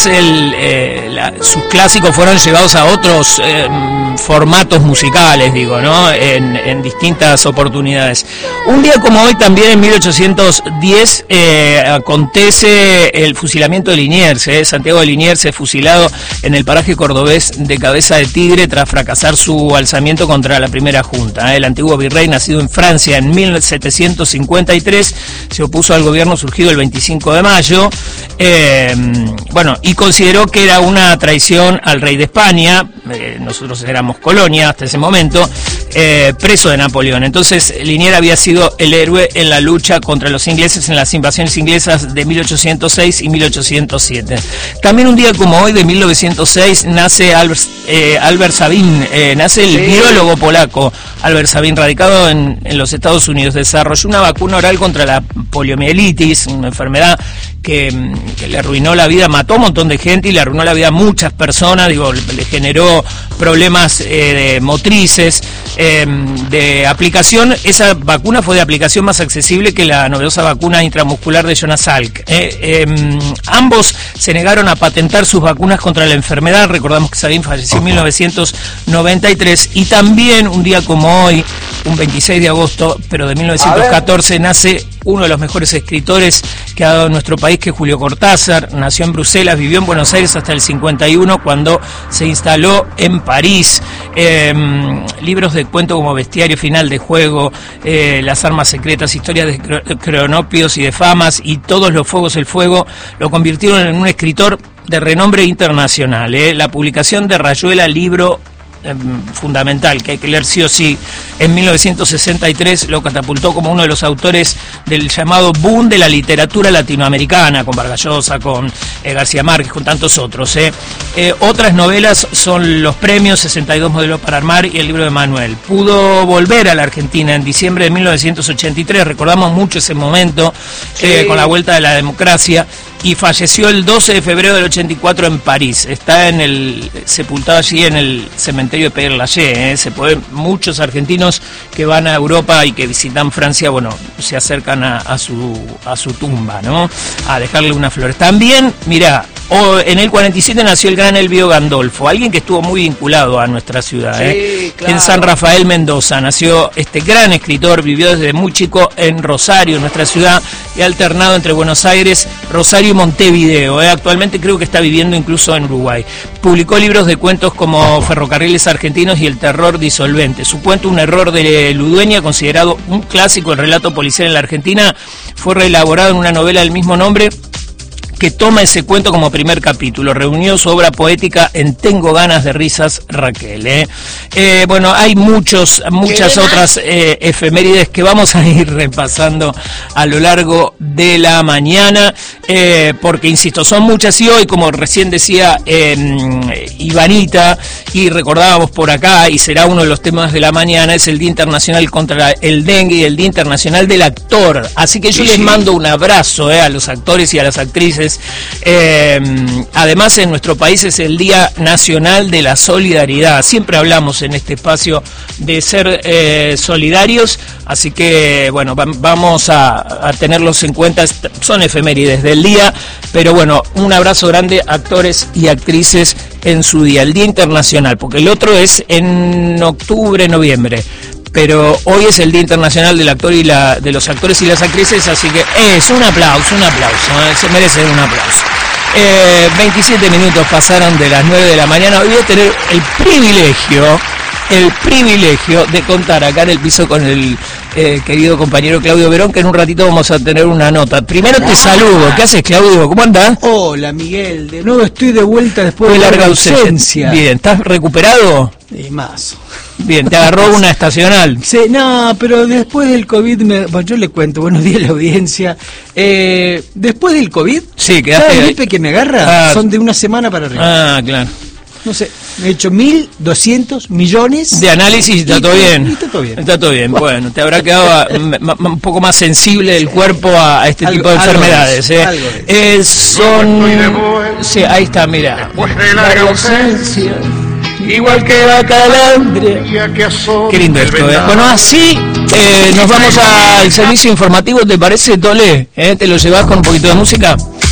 después sus clásicos fueron llevados a otros formatos musicales, digo, ¿no? En distintas oportunidades. Un día como hoy, también en 1810, acontece el fusilamiento de Liniers. Santiago de Liniers es fusilado en el paraje cordobés de Cabeza de Tigre tras fracasar su alzamiento contra la primera junta. El antiguo virrey, nacido en Francia en 1753, se opuso al gobierno surgido el 25 de mayo, y consideró que era una traición al rey de España. Nosotros éramos colonia hasta ese momento, preso de Napoleón. Entonces Liniers había sido el héroe en la lucha contra los ingleses en las invasiones inglesas de 1806 y 1807. También un día como hoy, de 1906, nace Albert Sabin, nace el biólogo polaco Albert Sabin, radicado en los Estados Unidos. Desarrolló una vacuna oral contra la poliomielitis, una enfermedad que le arruinó la vida, mató a un montón de gente y le arruinó la vida a muchas personas, le generó problemas motrices, de aplicación. Esa vacuna fue de aplicación más accesible que la novedosa vacuna intramuscular de Jonas Salk. Ambos se negaron a patentar sus vacunas contra la enfermedad. Recordamos que Sabin falleció en 1993, y también un día como hoy, un 26 de agosto, pero de 1914, nace uno de los mejores escritores que ha dado nuestro país, que es Julio Cortázar. Nació en Bruselas, vivió en Buenos Aires hasta el 51, cuando se instaló en París. Libros de cuento como Bestiario, Final de Juego, Las Armas Secretas, Historias de Cronopios y de Famas, y Todos los Fuegos el Fuego, lo convirtieron en un escritor de renombre internacional. La publicación de Rayuela, libro fundamental que hay que leer sí o sí, en 1963 lo catapultó como uno de los autores del llamado boom de la literatura latinoamericana, con Vargas Llosa, con García Márquez, con tantos otros. Otras novelas son Los Premios, 62 modelos para armar, y el libro de Manuel. Pudo volver a la Argentina en diciembre de 1983, recordamos mucho ese momento, con la vuelta de la democracia, y falleció el 12 de febrero del 84 en París. Está sepultado allí en el cementerio de Père Lachaise. Muchos argentinos que van a Europa y que visitan Francia, se acercan a su tumba, ¿no? A dejarle unas flores. También, mirá, en el 47 nació el gran Elvio Gandolfo, alguien que estuvo muy vinculado a nuestra ciudad. Sí, claro. En San Rafael, Mendoza, nació este gran escritor. Vivió desde muy chico en Rosario, nuestra ciudad, y ha alternado entre Buenos Aires, Rosario y Montevideo. Actualmente creo que está viviendo incluso en Uruguay. Publicó libros de cuentos como Ferrocarriles Argentinos y El Terror Disolvente. Su cuento Un error de Ludueña, considerado un clásico del relato policial en la Argentina, fue reelaborado en una novela del mismo nombre, que toma ese cuento como primer capítulo. Reunió su obra poética en Tengo ganas de risas, Raquel. Hay muchas otras efemérides que vamos a ir repasando a lo largo de la mañana, porque, insisto, son muchas, y hoy, como recién decía Ivanita, y recordábamos por acá, y será uno de los temas de la mañana, es el Día Internacional contra el Dengue y el Día Internacional del Actor. Así que yo les mando un abrazo a los actores y a las actrices. Además, en nuestro país es el Día Nacional de la Solidaridad. Siempre hablamos en este espacio de ser solidarios, así que vamos a tenerlos en cuenta. Son efemérides del día, pero un abrazo grande a actores y actrices en su día, el Día Internacional, porque el otro es en octubre, noviembre. Pero hoy es el Día Internacional del Actor y de los actores y las actrices, así que es un aplauso, se merece un aplauso. 27 minutos pasaron de las 9 de la mañana. Hoy voy a tener el privilegio de contar acá en el piso con el querido compañero Claudio Verón, que en un ratito vamos a tener una nota. Primero te saludo. ¿Qué haces, Claudio? ¿Cómo andás? Hola, Miguel. De nuevo estoy de vuelta después de larga ausencia. Bien, ¿estás recuperado? Más. Bien, ¿te agarró una estacional? Sí, no, pero después del COVID, yo le cuento, buenos días a la audiencia. Después del COVID, sí, cada gripe que me agarra son de una semana para arriba. Ah, claro. No sé, he hecho 1.200 millones de análisis y está todo bien. Está todo bien. Está todo bien. Bueno, te habrá quedado un poco más sensible el cuerpo a este tipo de enfermedades. Sí, ahí está, mira. Larga ausencia, igual que la calandria. Qué lindo esto, Bueno, así nos vamos al servicio informativo. ¿Te parece, Tole? ¿Te lo llevas con un poquito de música?